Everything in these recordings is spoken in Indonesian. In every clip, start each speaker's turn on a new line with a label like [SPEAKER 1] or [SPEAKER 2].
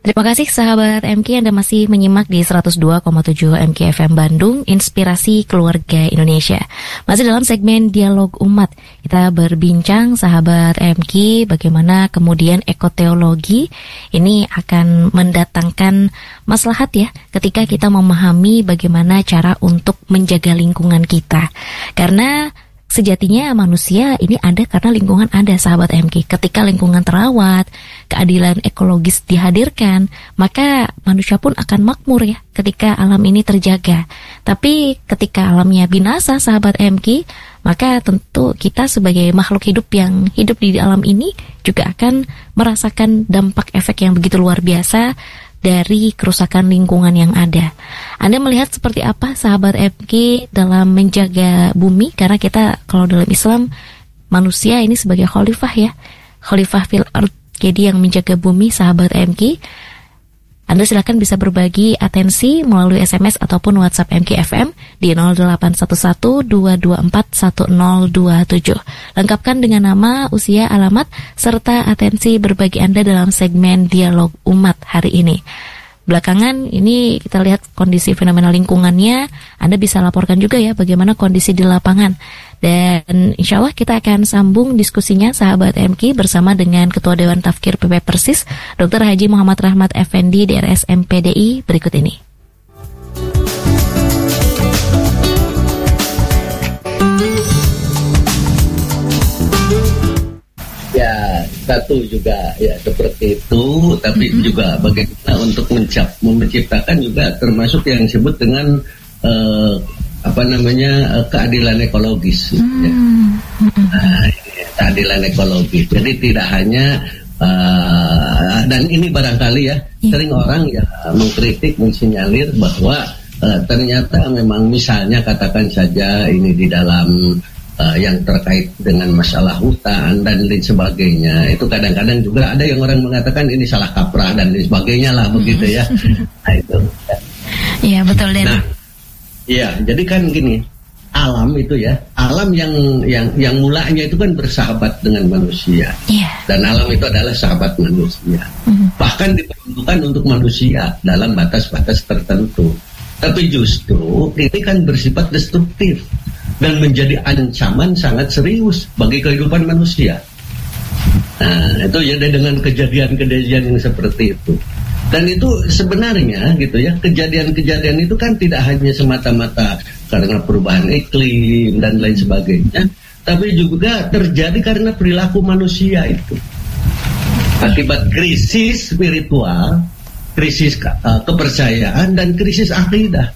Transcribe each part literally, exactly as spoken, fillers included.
[SPEAKER 1] Terima kasih sahabat M K, Anda masih menyimak di seratus dua koma tujuh M K F M Bandung, Inspirasi Keluarga Indonesia. Masih dalam segmen Dialog Umat, kita berbincang sahabat M K bagaimana kemudian ekoteologi ini akan mendatangkan maslahat ya ketika kita memahami bagaimana cara untuk menjaga lingkungan kita. Karena sejatinya manusia ini ada karena lingkungan ada, sahabat M K. Ketika lingkungan terawat, keadilan ekologis dihadirkan, maka manusia pun akan makmur ya ketika alam ini terjaga. Tapi ketika alamnya binasa, sahabat M K, maka tentu kita sebagai makhluk hidup yang hidup di alam ini juga akan merasakan dampak efek yang begitu luar biasa dari kerusakan lingkungan yang ada. Anda melihat seperti apa sahabat M K dalam menjaga bumi? Karena kita kalau dalam Islam manusia ini sebagai khalifah ya, khalifah fil ardh, jadi yang menjaga bumi sahabat M K. Anda silakan bisa berbagi atensi melalui S M S ataupun WhatsApp M K F M di nol delapan satu satu dua dua empat satu nol dua tujuh. Lengkapkan dengan nama, usia, alamat, serta atensi berbagi Anda dalam segmen Dialog Umat hari ini. Belakangan ini kita lihat kondisi fenomena lingkungannya, Anda bisa laporkan juga ya bagaimana kondisi di lapangan. Dan insya Allah kita akan sambung diskusinya sahabat M K bersama dengan Ketua Dewan Tafkir P P Persis, Doktor Haji Muhammad Rahmat Effendi D R S M P D I berikut ini.
[SPEAKER 2] Ya, satu juga ya seperti itu, tapi mm-hmm. juga bagaimana untuk mencap, menciptakan juga termasuk yang disebut dengan uh, apa namanya uh, keadilan ekologis. Mm-hmm. Ya. Nah, keadilan ekologis. Jadi tidak hanya uh, dan ini barangkali ya yeah. sering orang ya mengkritik, mensinyalir bahwa uh, ternyata memang misalnya katakan saja ini di dalam Uh, yang terkait dengan masalah hutan dan lain sebagainya, itu kadang-kadang juga ada yang orang mengatakan ini salah kaprah dan lain sebagainya lah begitu ya. Nah itu.
[SPEAKER 1] Iya betul Den.
[SPEAKER 2] Nah, iya jadi kan gini, alam itu ya, alam yang yang yang mulanya itu kan bersahabat dengan manusia. Iya. Dan alam itu adalah sahabat manusia. Mm-hmm. Bahkan diperuntukkan untuk manusia dalam batas-batas tertentu. Tapi justru ini kan bersifat destruktif dan menjadi ancaman sangat serius bagi kehidupan manusia. Nah, itu ya dengan kejadian-kejadian yang seperti itu. Dan itu sebenarnya gitu ya, kejadian-kejadian itu kan tidak hanya semata-mata karena perubahan iklim dan lain sebagainya, tapi juga terjadi karena perilaku manusia itu. Akibat krisis spiritual, krisis uh, kepercayaan dan krisis akidah.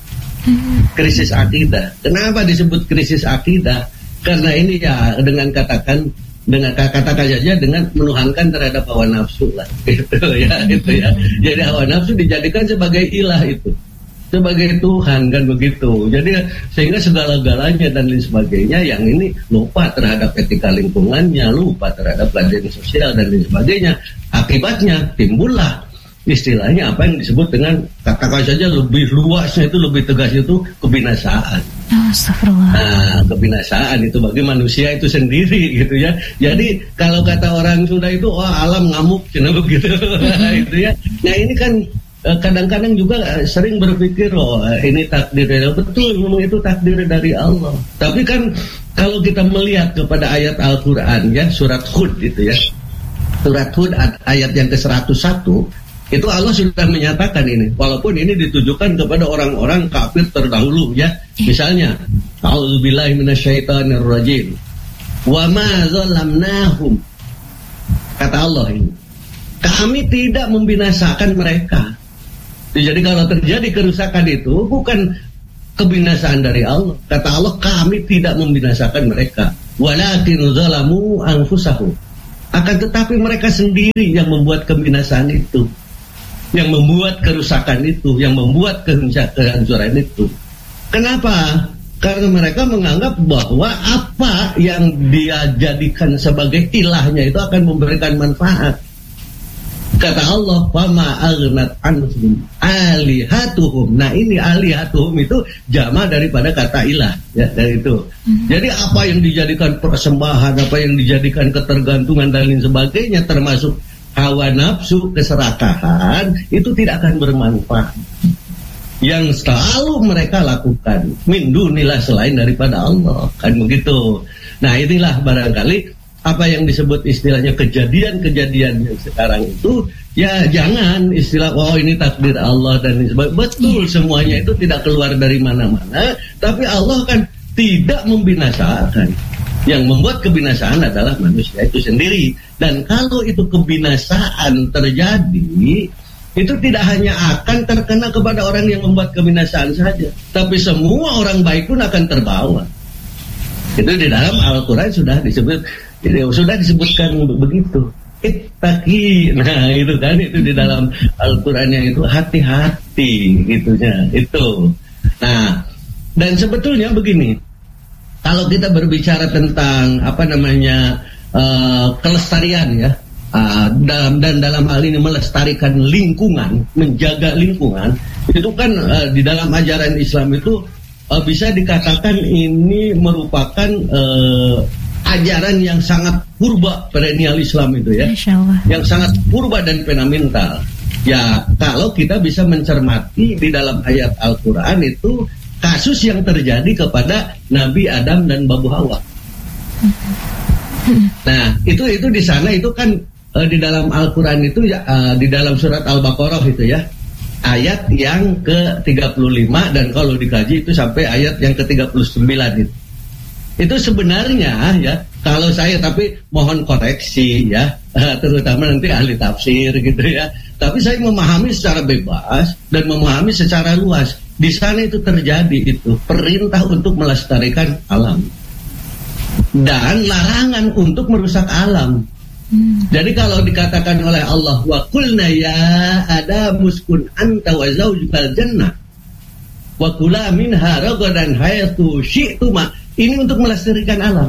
[SPEAKER 2] Krisis akidah. Kenapa disebut krisis akidah? Karena ini ya dengan katakan dengan katakan saja dengan menuhankan terhadap hawa nafsu lah, gitu ya, itu ya. Jadi hawa nafsu dijadikan sebagai ilah itu, sebagai Tuhan kan begitu. Jadi sehingga segala-galanya dan lain sebagainya yang ini lupa terhadap etika lingkungannya, lupa terhadap keadilan sosial dan lain sebagainya. Akibatnya timbullah istilahnya apa yang disebut dengan katakan saja lebih luasnya itu lebih tegas itu kebinasaan.
[SPEAKER 1] Oh, astagfirullah.
[SPEAKER 2] Nah, kebinasaan itu bagi manusia itu sendiri gitu ya. Jadi kalau kata orang Sunda itu oh alam ngamuk cina begitu. Itu ya. Nah ini kan kadang-kadang juga sering berpikir oh ini takdir dari Allah. Betul memang itu takdir dari Allah. Tapi kan kalau kita melihat kepada ayat Al-Qur'an ya surat Hud itu ya. Surat Hud ayat yang ke seratus satu itu Allah sudah menyatakan ini, walaupun ini ditujukan kepada orang-orang kafir terdahulu ya. Misalnya, a'udzubillahi minasyaitonirrajim. Wa ma zalamnahum. Kata Allah ini, kami tidak membinasakan mereka. Jadi kalau terjadi kerusakan itu bukan kebinasaan dari Allah. Kata Allah, kami tidak membinasakan mereka. Walakin zalamu anfusahum. Akan tetapi mereka sendiri yang membuat kebinasaan itu, yang membuat kerusakan itu, yang membuat kehancuran itu. Kenapa? Karena mereka menganggap bahwa apa yang dia jadikan sebagai ilahnya itu akan memberikan manfaat. Kata Allah, "Fama aghnat anhum alihatuhum." Nah, ini alihatuhum itu jama daripada kata ilah, ya, dari itu. Hmm. Jadi apa yang dijadikan persembahan, apa yang dijadikan ketergantungan dan lain sebagainya termasuk hawa nafsu, keserakahan itu tidak akan bermanfaat. Yang selalu mereka lakukan min dunillah, selain daripada Allah, kan begitu. Nah, inilah barangkali apa yang disebut istilahnya kejadian-kejadian yang sekarang itu, ya jangan istilah oh ini takdir Allah dan sebagainya. Betul, semuanya itu tidak keluar dari mana-mana, tapi Allah kan tidak membinasakan. Yang membuat kebinasaan adalah manusia itu sendiri. Dan kalau itu kebinasaan terjadi, itu tidak hanya akan terkena kepada orang yang membuat kebinasaan saja, tapi semua orang baik pun akan terbawa. Itu di dalam Al-Quran sudah disebut, sudah disebutkan begitu. Ittaqi, nah itu kan, itu di dalam Al-Quran yang itu hati-hati gitunya itu. Nah, dan sebetulnya begini, kalau kita berbicara tentang apa namanya uh, kelestarian ya. Uh, dalam dan dalam hal ini melestarikan lingkungan, menjaga lingkungan, itu kan uh, di dalam ajaran Islam itu uh, bisa dikatakan ini merupakan uh, ajaran yang sangat purba, perennial Islam itu ya, yang sangat purba dan fundamental. Ya, kalau kita bisa mencermati di dalam ayat Al-Quran itu kasus yang terjadi kepada Nabi Adam dan Babu Hawa. Nah, itu itu di sana itu kan Uh, di dalam Al-Quran itu ya, uh, di dalam surat Al-Baqarah itu ya, ayat yang ke tiga puluh lima, dan kalau dikaji itu sampai ayat yang ke tiga puluh sembilan itu. Itu sebenarnya ya, kalau saya tapi mohon koreksi ya, uh, terutama nanti ahli tafsir gitu ya. Tapi saya memahami secara bebas dan memahami secara luas. Di sana itu terjadi itu perintah untuk melestarikan alam dan larangan untuk merusak alam. Hmm. Jadi kalau dikatakan oleh Allah wa qulna ya Adamu uskun anta wa zaujukal jannah wa kula minha ragadan hayatu syi'tuma, ini untuk melestarikan alam.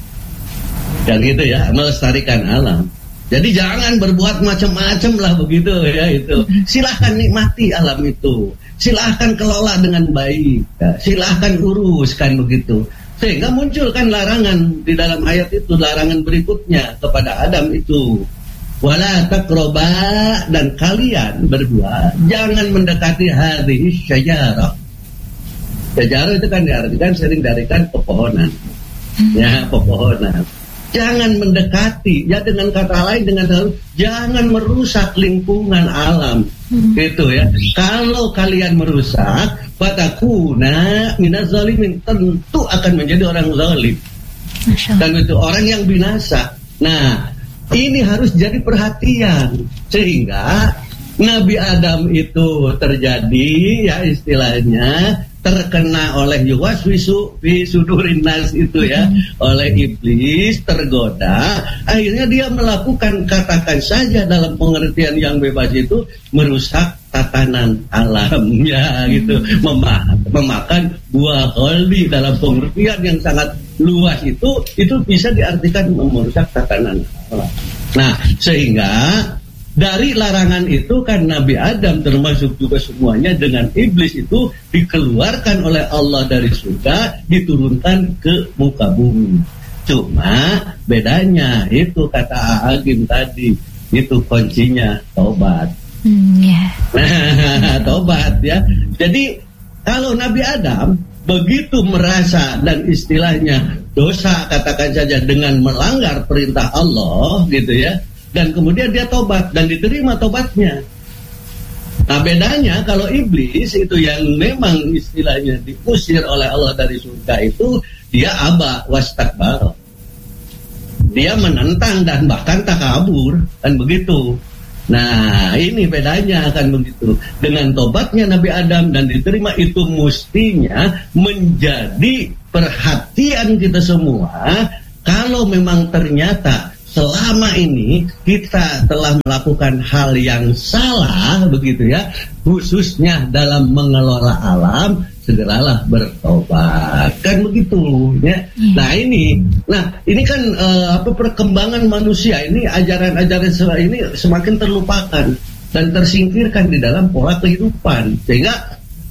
[SPEAKER 2] Dan gitu ya, melestarikan alam. Jadi jangan berbuat macam-macam lah begitu ya itu. Silahkan nikmati alam itu. Silahkan kelola dengan baik. Ya. Silahkan uruskan begitu. Sehingga muncul kan larangan di dalam ayat itu, larangan berikutnya kepada Adam itu, wala taqraba, dan kalian berdua jangan mendekati hadhihi syajarah. Syajarah itu kan diartikan sering darikan pepohonan, ya pepohonan. Jangan mendekati, ya dengan kata lain, dengan harus jangan merusak lingkungan alam, hmm. gitu ya. Kalau kalian merusak, fatakuna minaz zalimin, tentu akan menjadi orang zalim. Dan itu orang yang binasa. Nah, ini harus jadi perhatian sehingga Nabi Adam itu terjadi ya istilahnya terkena oleh yuwaswisu fi sudurin nas itu ya, hmm. oleh iblis, tergoda, akhirnya dia melakukan, katakan saja dalam pengertian yang bebas itu, merusak tatanan alam ya gitu, Mema- memakan buah kholdi dalam pengertian yang sangat luas itu, itu bisa diartikan merusak tatanan alam. Nah, sehingga dari larangan itu kan Nabi Adam termasuk juga semuanya dengan iblis itu dikeluarkan oleh Allah dari surga, diturunkan ke muka bumi. Cuma bedanya itu kata Agim tadi, itu kuncinya tobat. Hmm, yeah. Nah, tobat ya. Jadi kalau Nabi Adam begitu merasa dan istilahnya dosa, katakan saja dengan melanggar perintah Allah gitu ya, dan kemudian dia tobat dan diterima tobatnya. Nah bedanya kalau iblis itu yang memang istilahnya diusir oleh Allah dari surga itu, dia aba wastakbara, dia menentang dan bahkan takabur, kan begitu. Nah ini bedanya kan begitu. Dengan tobatnya Nabi Adam dan diterima itu mestinya menjadi perhatian kita semua. Kalau memang ternyata selama ini kita telah melakukan hal yang salah begitu ya, khususnya dalam mengelola alam, segeralah bertobat, kan begitu ya. Hmm. Nah ini, nah ini kan uh, apa perkembangan manusia ini, ajaran-ajaran ini semakin terlupakan dan tersingkirkan di dalam pola kehidupan, sehingga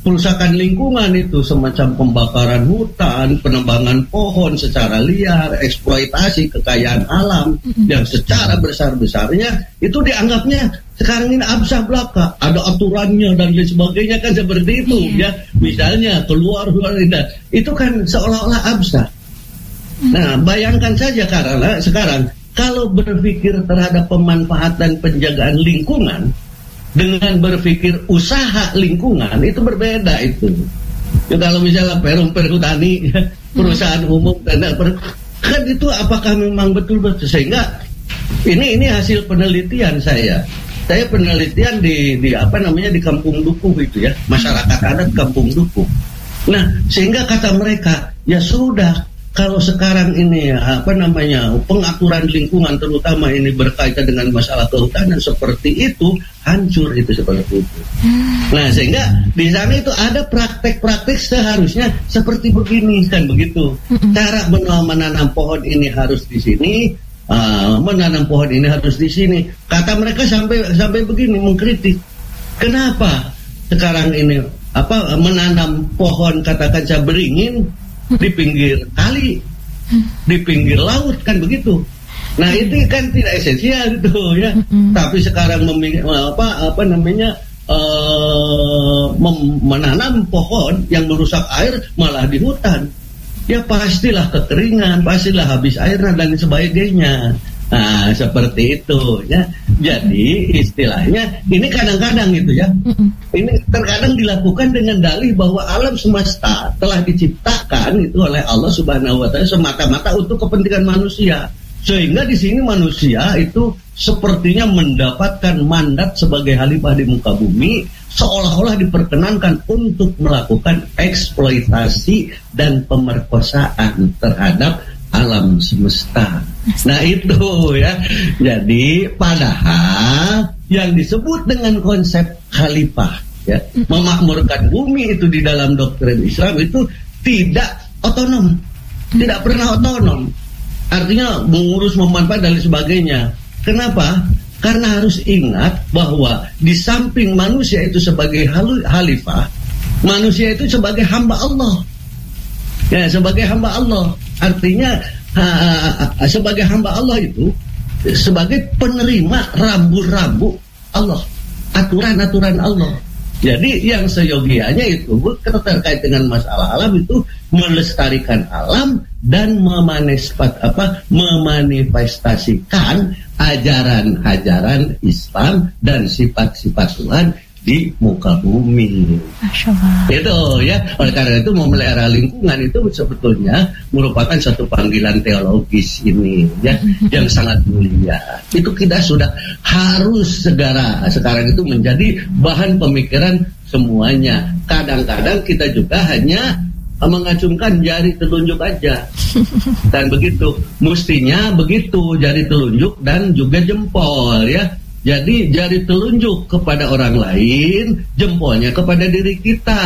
[SPEAKER 2] perusakan lingkungan itu semacam pembakaran hutan, penebangan pohon secara liar, eksploitasi kekayaan alam mm-hmm. yang secara besar-besarnya itu dianggapnya sekarang ini absah belaka, ada aturannya dan lain sebagainya kan seperti itu yeah. ya. Misalnya keluar keluar itu kan seolah-olah absah. Mm-hmm. Nah, bayangkan saja karena sekarang kalau berpikir terhadap pemanfaatan penjagaan lingkungan dengan berpikir usaha lingkungan itu berbeda itu. Ya, kalau misalnya perum perhutani ya, perusahaan umum dan per, kan itu apakah memang betul-betul sehingga ini ini hasil penelitian saya. Saya penelitian di di apa namanya di Kampung Dukuh itu ya, masyarakat adat Kampung Dukuh. Nah, sehingga kata mereka, ya sudah kalau sekarang ini apa namanya pengaturan lingkungan terutama ini berkaitan dengan masalah kehutanan seperti itu hancur itu seperti itu. Nah sehingga di sana itu ada praktek-praktek seharusnya seperti begini kan begitu. Cara menanam pohon ini harus di sini, uh, menanam pohon ini harus di sini. Kata mereka sampai sampai begini mengkritik. Kenapa sekarang ini apa menanam pohon katakan saya beringin di pinggir kali, di pinggir laut kan begitu. Nah itu kan tidak esensial itu ya. Mm-hmm. Tapi sekarang meming- apa apa namanya uh, mem- menanam pohon yang merusak air malah di hutan. Ya pastilah kekeringan, pastilah habis air dan sebagainya. Nah seperti itu ya. Jadi istilahnya ini kadang-kadang itu ya. Mm-mm. Ini terkadang dilakukan dengan dalih bahwa alam semesta telah diciptakan itu oleh Allah Subhanahu wa taala semata-mata untuk kepentingan manusia. Sehingga di sini manusia itu sepertinya mendapatkan mandat sebagai khalifah di muka bumi, seolah-olah diperkenankan untuk melakukan eksploitasi dan pemerkosaan terhadap alam semesta. Nah itu ya. Jadi padahal yang disebut dengan konsep khalifah ya, memakmurkan bumi itu di dalam doktrin Islam itu tidak otonom, tidak pernah otonom. Artinya mengurus, memanfaatkan dan sebagainya. Kenapa? Karena harus ingat bahwa di samping manusia itu sebagai khalifah, manusia itu sebagai hamba Allah. Ya, sebagai hamba Allah. Artinya ha, ha, sebagai hamba Allah itu sebagai penerima rambu-rambu Allah, aturan-aturan Allah. Jadi yang seyogianya itu terkait dengan masalah alam itu melestarikan alam dan memanespat apa memanifestasikan ajaran-ajaran Islam dan sifat-sifat Tuhan di muka bumi. Masya Allah. Itu ya. Oleh karena itu memelihara lingkungan itu sebetulnya merupakan satu panggilan teologis ini ya yang sangat mulia. Itu kita sudah harus segera sekarang itu menjadi bahan pemikiran semuanya. Kadang-kadang kita juga hanya mengacungkan jari telunjuk aja. Dan begitu. Mestinya begitu, jari telunjuk dan juga jempol ya. Jadi jari telunjuk kepada orang lain, jempolnya kepada diri kita.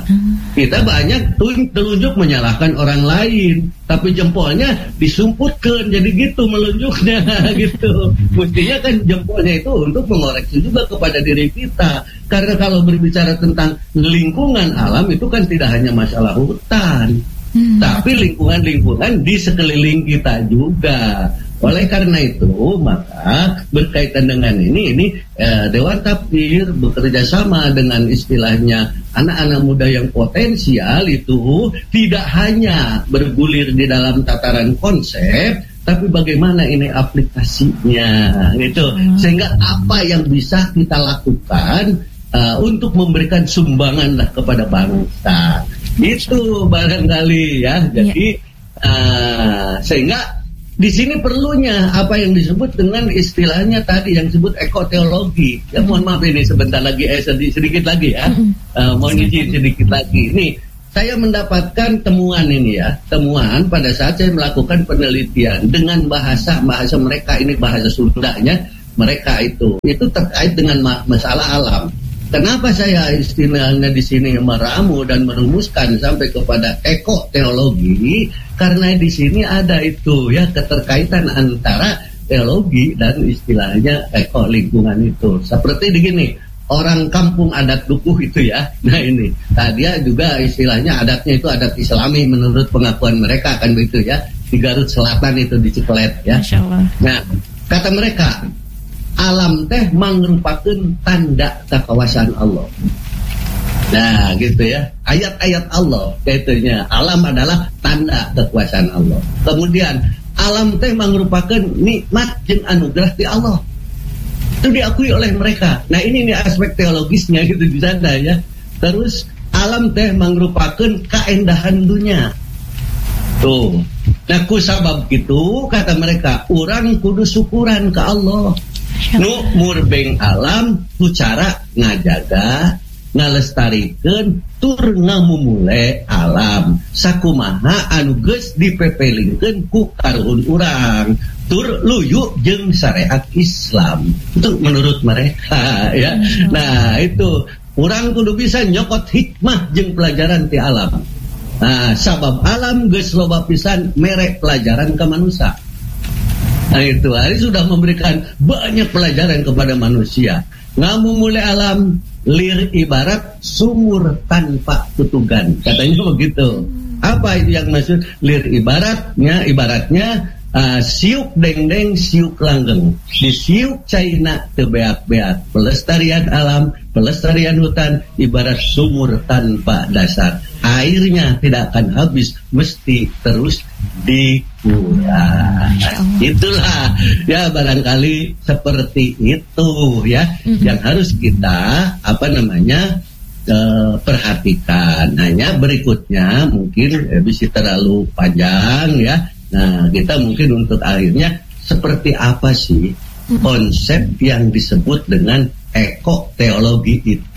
[SPEAKER 2] Kita banyak telunjuk menyalahkan orang lain, tapi jempolnya disumputkan, jadi gitu melunjuknya gitu. Mestinya kan jempolnya itu untuk mengoreksi juga kepada diri kita. Karena kalau berbicara tentang lingkungan alam itu kan tidak hanya masalah hutan, hmm. tapi lingkungan-lingkungan di sekeliling kita juga. Oleh karena itu, maka berkaitan dengan ini, ini eh, Dewan Tapir bekerja sama dengan istilahnya anak-anak muda yang potensial itu tidak hanya bergulir di dalam tataran konsep, tapi bagaimana ini aplikasinya, gitu. Sehingga apa yang bisa kita lakukan uh, untuk memberikan sumbangan lah kepada bangsa, itu barangkali ya. Jadi uh, sehingga di sini perlunya apa yang disebut dengan istilahnya tadi yang disebut ekoteologi. Ya mohon maaf ini sebentar lagi eh sedikit, sedikit lagi ya. Uh, mohon izin sedikit lagi. Ini saya mendapatkan temuan ini ya, temuan pada saat saya melakukan penelitian dengan bahasa bahasa mereka ini bahasa Sundanya mereka itu itu terkait dengan ma- masalah alam. Kenapa saya istilahnya di sini meramu dan merumuskan sampai kepada ekoteologi? Karena di sini ada itu ya keterkaitan antara teologi dan istilahnya eko lingkungan itu. Seperti begini, orang kampung adat dukuh itu ya. Nah ini, nah dia juga istilahnya adatnya itu adat Islami menurut pengakuan mereka kan begitu ya. Di Garut Selatan itu di Cikelet ya. Nah kata mereka, alam teh merupakan tanda kekuasaan Allah. Nah gitu ya, ayat-ayat Allah kaitunya, alam adalah tanda kekuasaan Allah. Kemudian alam teh merupakan nikmat jeung anugerah di Allah. Itu diakui oleh mereka. Nah ini nih aspek teologisnya gitu di sana ya. Terus alam teh merupakan keindahan dunia. Tuh. Nah ku sabab gitu kata mereka, orang kudu syukuran ke Allah. Nu murbeng alam ku cara ngajaga, ngalestarikeun tur ngamumule alam. Sakumaha anu geus dipepelingkeun ku karuhun urang. Tur luyu jeung syariat Islam. Itu menurut mereka ya. Nah itu urang kudu bisa nyokot hikmah jeung pelajaran ti alam. Nah sabab alam geus loba pisan mere pelajaran ke manusia. Nah itu hari sudah memberikan banyak pelajaran kepada manusia. Ngamumule alam lir ibarat sumur tanpa tutugan. Katanya begitu. Apa itu yang maksud lir ibaratnya? Ibaratnya Uh, siuk deng-deng, siuk langgeng. Di siuk caina teu beak-beak. Pelestarian alam, pelestarian hutan ibarat sumur tanpa dasar. Airnya tidak akan habis, mesti terus dikuras. Itulah ya, barangkali seperti itu ya mm-hmm. yang harus kita apa namanya uh, perhatikan. Hanya berikutnya mungkin eh, bisa terlalu panjang ya. Nah, kita mungkin untuk akhirnya seperti apa sih konsep yang disebut dengan ekoteologi itu?